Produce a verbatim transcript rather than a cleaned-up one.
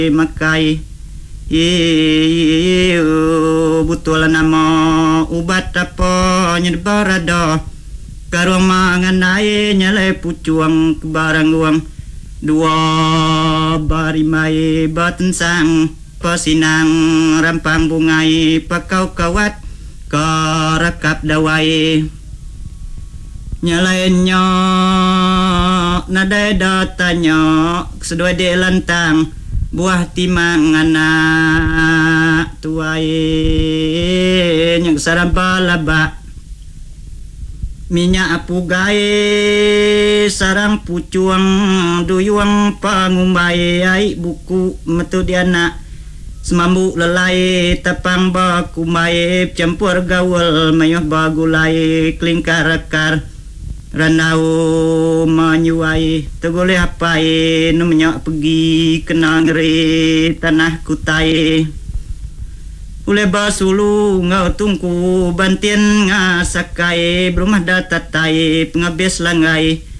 makai i butul nama ubat apa nyebarado karung manganai nyalai pucuang barang uang dua bari mai batensang pasinang rampang bungai pakau kawat karakap dawai nyalainnya nadai datanya sedua de lantang buah timang anak tuai yang sarang balaba minyak apu gae sarang pucuang duyuang pangumbai ai buku metu diana semambu lelai tapang baku mai campur gaul mayuh bagulai klingkar-kar ranau menyuai tegoleh apai nu menyak pergi kena ngeri tanah kutai ule basulu ngau tungku bantien ngasakai berumah datatai pengabes langai